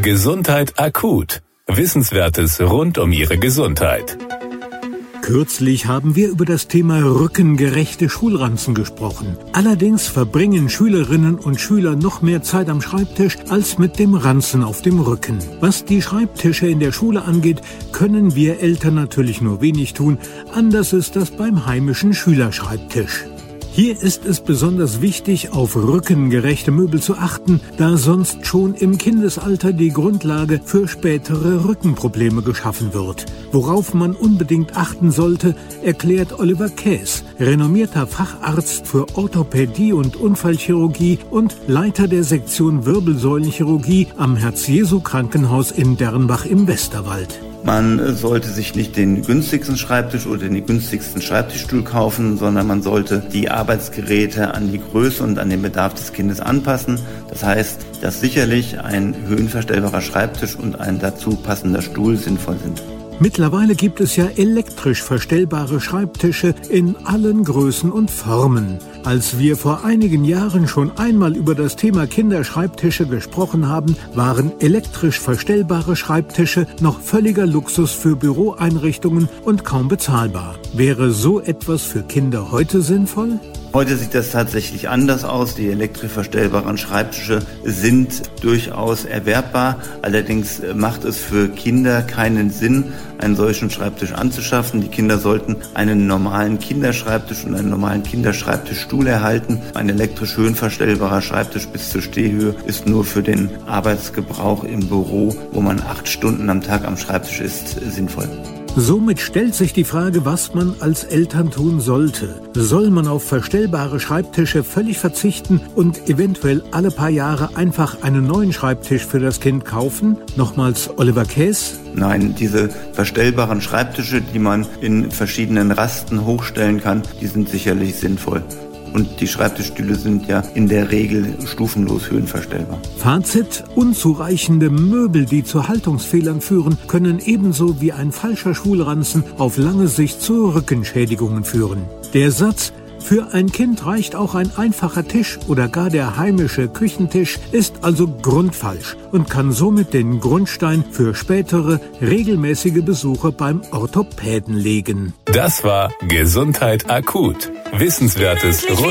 Gesundheit akut. Wissenswertes rund um Ihre Gesundheit. Kürzlich haben wir über das Thema rückengerechte Schulranzen gesprochen. Allerdings verbringen Schülerinnen und Schüler noch mehr Zeit am Schreibtisch als mit dem Ranzen auf dem Rücken. Was die Schreibtische in der Schule angeht, können wir Eltern natürlich nur wenig tun. Anders ist das beim heimischen Schülerschreibtisch. Hier ist es besonders wichtig, auf rückengerechte Möbel zu achten, da sonst schon im Kindesalter die Grundlage für spätere Rückenprobleme geschaffen wird. Worauf man unbedingt achten sollte, erklärt Oliver Käs, renommierter Facharzt für Orthopädie und Unfallchirurgie und Leiter der Sektion Wirbelsäulenchirurgie am Herz-Jesu-Krankenhaus in Dernbach im Westerwald. Man sollte sich nicht den günstigsten Schreibtisch oder den günstigsten Schreibtischstuhl kaufen, sondern man sollte die Arbeitsgeräte an die Größe und an den Bedarf des Kindes anpassen. Das heißt, dass sicherlich ein höhenverstellbarer Schreibtisch und ein dazu passender Stuhl sinnvoll sind. Mittlerweile gibt es ja elektrisch verstellbare Schreibtische in allen Größen und Formen. Als wir vor einigen Jahren schon einmal über das Thema Kinderschreibtische gesprochen haben, waren elektrisch verstellbare Schreibtische noch völliger Luxus für Büroeinrichtungen und kaum bezahlbar. Wäre so etwas für Kinder heute sinnvoll? Heute sieht das tatsächlich anders aus. Die elektrisch verstellbaren Schreibtische sind durchaus erwerbbar. Allerdings macht es für Kinder keinen Sinn, einen solchen Schreibtisch anzuschaffen. Die Kinder sollten einen normalen Kinderschreibtisch und einen normalen Kinderschreibtischstuhl erhalten. Ein elektrisch höhenverstellbarer Schreibtisch bis zur Stehhöhe ist nur für den Arbeitsgebrauch im Büro, wo man 8 Stunden am Tag am Schreibtisch ist, sinnvoll. Somit stellt sich die Frage, was man als Eltern tun sollte. Soll man auf verstellbare Schreibtische völlig verzichten und eventuell alle paar Jahre einfach einen neuen Schreibtisch für das Kind kaufen? Nochmals Oliver Käs. Nein, diese verstellbaren Schreibtische, die man in verschiedenen Rasten hochstellen kann, die sind sicherlich sinnvoll. Und die Schreibtischstühle sind ja in der Regel stufenlos höhenverstellbar. Fazit: Unzureichende Möbel, die zu Haltungsfehlern führen, können ebenso wie ein falscher Schulranzen auf lange Sicht zu Rückenschädigungen führen. Der Satz „Für ein Kind reicht auch ein einfacher Tisch oder gar der heimische Küchentisch" ist also grundfalsch und kann somit den Grundstein für spätere regelmäßige Besuche beim Orthopäden legen. Das war Gesundheit akut. Wissenswertes